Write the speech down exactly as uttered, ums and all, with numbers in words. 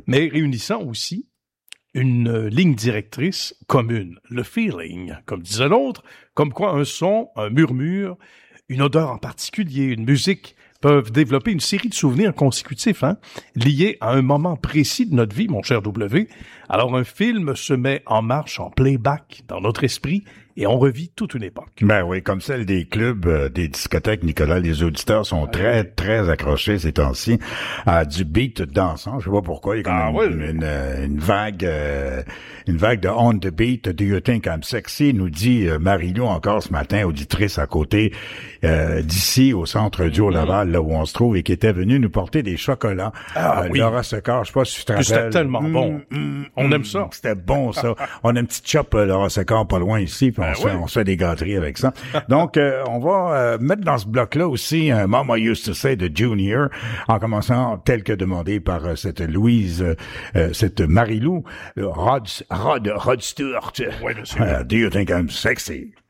mais réunissant aussi une euh, ligne directrice commune, le feeling, comme disait l'autre, comme quoi un son, un murmure, une odeur en particulier, une musique peuvent développer une série de souvenirs consécutifs, hein, liés à un moment précis de notre vie, mon cher W. Alors un film se met en marche en playback dans notre esprit et on revit toute une époque. Ben oui, comme celle des clubs, euh, des discothèques, Nicolas, les auditeurs sont ah, très, oui. très accrochés ces temps-ci à du beat dansant. Je sais pas pourquoi, il y a comme ah, une, oui. une, une, une vague euh, une vague de on the beat, do you think I'm sexy, nous dit euh, Marie-Lou encore ce matin, auditrice à côté euh, d'ici, au centre Joe Laval, là où on se trouve, et qui était venue nous porter des chocolats. Ah euh, oui. Laura Secor, je sais pas si tu te rappelles. C'était tellement mmh, bon. Mmh, on mmh, aime ça. C'était bon, ça. On a une petite shop, euh, Laura Secor, pas loin ici, puis on, ben se fait, oui. on se fait des gâteries avec ça. Donc, euh, on va euh, mettre dans ce bloc-là aussi un Mama Used to Say de Junior, en commençant tel que demandé par euh, cette Louise, euh, cette Marie-Lou, euh, Rod, Rod, Rod Stewart. Oui, monsieur. Uh, do you think I'm sexy?